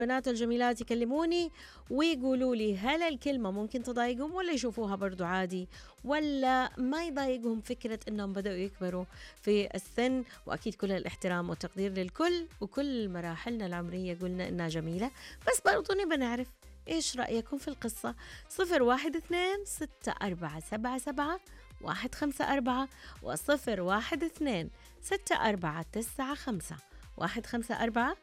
بنات الجميلات يكلموني ويقولوا لي هل الكلمة ممكن تضايقهم ولا يشوفوها برضو عادي، ولا ما يضايقهم فكرة أنهم بدأوا يكبروا في السن. وأكيد كل الاحترام والتقدير للكل، وكل مراحلنا العمرية قلنا إنها جميلة، بس برضو نبى نعرف إيش رأيكم في القصة. 012-6477154 و012-6495154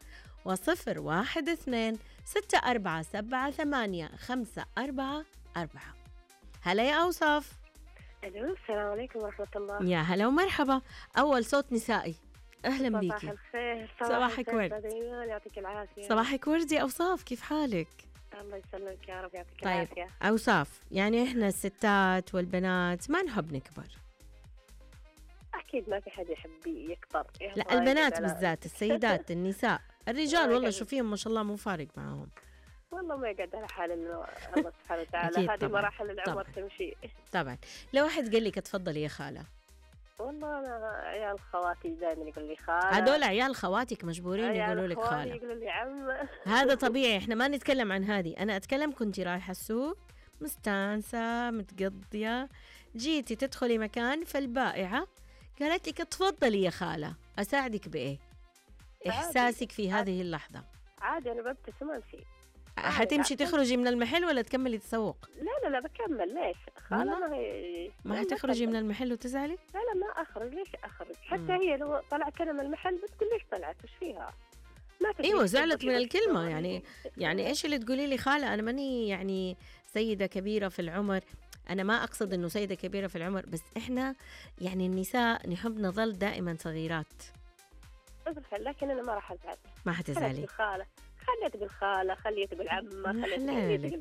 و012-6478544. هلا يا أوصاف. الو، السلام عليكم ورحمة الله. يا هلا ومرحبا، أول صوت نسائي، أهلا صباح بيكي. الخير. صباحك ورد. يعطيك العافية. صباحك ورد يا أوصاف، كيف حالك؟ الله يسلمك يا رب، يعطيك طيب العافية. أوصاف، يعني إحنا الستات والبنات ما نحب نكبر. أكيد ما في حد يحب يكبر. لا البنات بالذات، السيدات النساء، الرجال والله شوفيهم ما شاء الله مو فارق معاهم. والله ما يقعد على حال الله سبحانه وتعالى. أكيد هذه طبعاً. مراحل العمر طبعاً. تمشي. طبعا لو واحد قال لك تفضلي يا خالة، والله أنا عيال خواتي دائما يقول لي خالة. هذول عيال خواتك مجبورين يقولوا لك عيال خالة. يقولوا لي عم. هذا طبيعي، احنا ما نتكلم عن هذه. انا اتكلم كنتي رايحة السوق مستانسة متقضية، جيتي تدخلي مكان فالبائعة قالت لك تفضلي يا خالة، اساعدك بايه؟ احساسك في هذه اللحظة؟ عادي أنا ببتسم أمشي. حتمشي تخرجي من المحل ولا تكملي تسوق؟ لا بكمل. ليش خالة؟ ما هتخرجي من المحل وتزعلي؟ لا ما أخرج. ليش أخرج؟ حتى هي لو طلعت أنا من المحل بتقول ليش طلعت؟ إيش فيها؟ ايوه زعلت من الكلمة. يعني ايش اللي تقولي لي خالة؟ انا ماني يعني سيدة كبيرة في العمر، انا ما اقصد انه سيدة كبيرة في العمر، بس احنا يعني النساء نحب نظل دائما صغيرات. لكن انا ما راح ازعل. ما حتزعلي. خليها تقول خالة، خليها تقول عمة، خليها تقول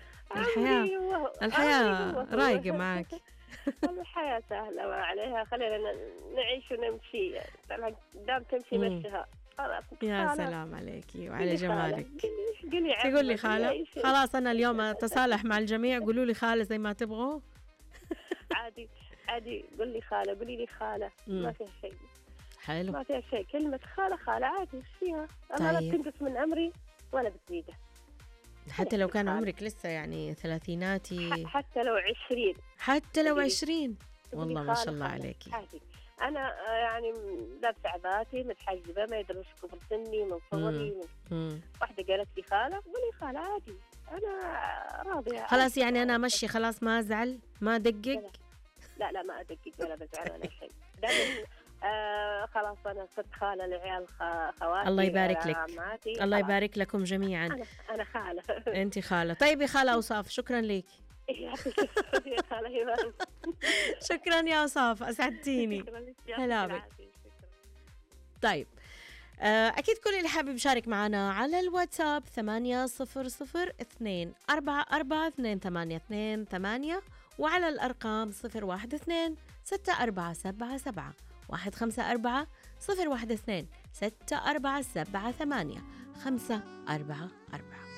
الحياة رايقة معك. الحياة سهلة ما عليها، خلينا نعيش ونمشي. دام تمشي مشيها. يا سلام عليكي وعلى جمالك. تقول لي خالة. خلاص أنا اليوم أتصالح مع الجميع، قولوا لي خالة زي ما تبغوا. عادي قول لي خالة، قولي لي خالة. ما فيها شيء. حلو، ما فيها شيء. كلمة خالة عادي. ايش فيها؟ أنا لا بتنقص من عمري ولا بتزيده. حتى لو كان عمرك لسه يعني ثلاثيناتي، حتى لو 20. حتى لو 20. والله ما شاء الله عليكي. عادي. أنا يعني لابسة عباتي متحجبة، ما يدرون كبر سني من صغري. واحدة قالت لي خالة، قولي خالة عادي، أنا راضية. خلاص يعني أنا أمشي، خلاص ما أزعل ما أدقق. لا ما أدقق ولا بزعل ولا شيء. خلاص أنا صرت خالة لعيال خواتي. الله يبارك لك. الله يبارك لكم جميعا. أنا خالة. أنت خالة. طيب يا خالة أوصاف، شكرا لك. شكرا يا أوصاف، أسعدتيني. هلا بك. طيب أكيد كل اللي حابب يشارك معنا على الواتساب 800-244-288 وعلى الأرقام 012-6477154 012-6478544.